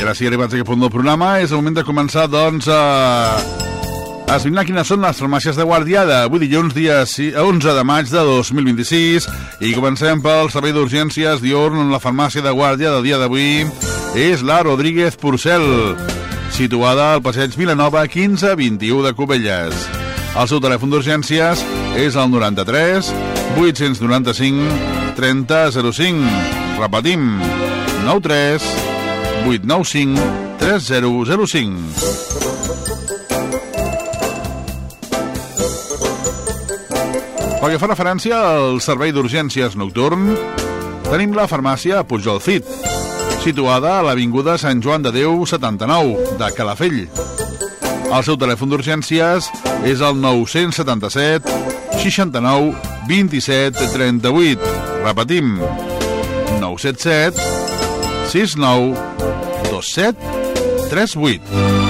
ara sí, arribats a aquest punt del programa, és el moment de començar, doncs, a esbrinar quines són les farmàcies de guàrdia d'avui dilluns, dia 11 de maig de 2026, i comencem pel servei d'urgències diürn, on la farmàcia de guàrdia del dia d'avui és la Rodríguez Porcel, situada al passeig Vilanova 1521 de Cubelles. El seu telèfon d'urgències és el 93 895 3005. Repetim, 93 895 3005. Pel que fa referència al servei d'urgències nocturn, tenim la farmàcia Pujolcit, situada a l'avinguda Sant Joan de Déu 79 de Calafell. El seu telèfon d'urgències és el 977 69 27 38. Repetim, 977 69 27 38.